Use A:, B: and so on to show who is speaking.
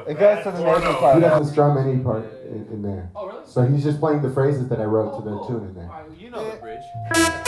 A: It goes to the major part.
B: He doesn't strum any part in there.
C: Oh, really?
B: So he's just playing the phrases that I wrote to the tune in there.
C: All right, you know the bridge.